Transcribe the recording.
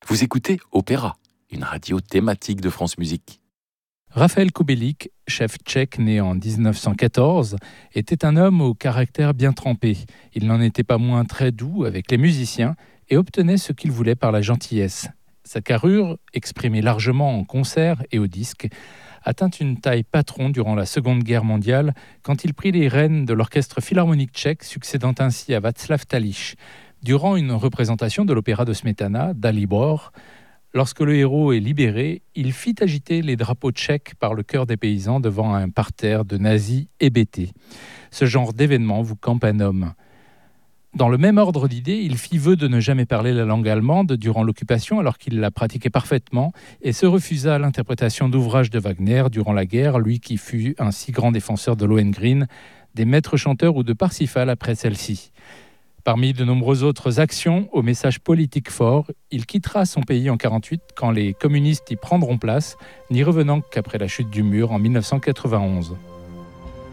Vous écoutez Opéra, une radio thématique de France Musique. Raphaël Kobelik, chef tchèque né en 1914, était un homme au caractère bien trempé. Il n'en était pas moins très doux avec les musiciens et obtenait ce qu'il voulait par la gentillesse. Sa carrure, exprimée largement en concert et au disque, atteint une taille patron durant la Seconde Guerre mondiale quand il prit les rênes de l'orchestre philharmonique tchèque, succédant ainsi à Václav Tališ. Durant une représentation de l'opéra de Smetana, Dalibor, lorsque le héros est libéré, il fit agiter les drapeaux tchèques par le chœur des paysans devant un parterre de nazis hébétés. Ce genre d'événement vous campe un homme. Dans le même ordre d'idées, il fit vœu de ne jamais parler la langue allemande durant l'occupation alors qu'il la pratiquait parfaitement et se refusa à l'interprétation d'ouvrages de Wagner durant la guerre, lui qui fut un si grand défenseur de Lohengrin, des maîtres chanteurs ou de Parsifal après celle-ci. Parmi de nombreuses autres actions au message politique fort, il quittera son pays en 1948 quand les communistes y prendront place, n'y revenant qu'après la chute du mur en 1991.